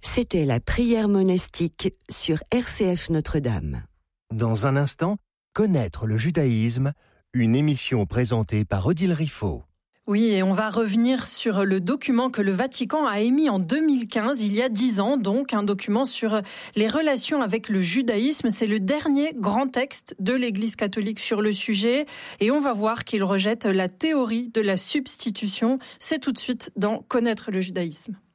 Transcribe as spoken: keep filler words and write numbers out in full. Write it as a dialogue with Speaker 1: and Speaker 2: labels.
Speaker 1: C'était la prière monastique sur R C F Notre-Dame.
Speaker 2: Dans un instant, connaître le judaïsme, une émission présentée par Odile Riffaut.
Speaker 3: Oui, et on va revenir sur le document que le Vatican a émis en deux mille quinze, il y a dix ans, donc un document sur les relations avec le judaïsme. C'est le dernier grand texte de l'Église catholique sur le sujet et on va voir qu'il rejette la théorie de la substitution. C'est tout de suite dans Connaître le judaïsme.